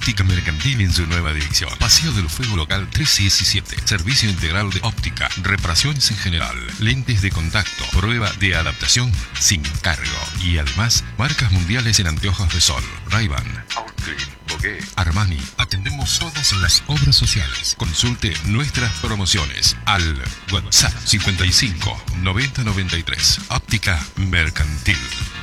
Óptica Mercantil en su nueva dirección. Paseo del Fuego Local 317. Servicio integral de óptica, reparaciones en general, lentes de contacto, prueba de adaptación sin cargo. Y además, marcas mundiales en anteojos de sol. Ray-Ban, Oakley, Bogué, Armani. Atendemos todas las obras sociales. Consulte nuestras promociones al WhatsApp 55 90 93. Óptica Mercantil.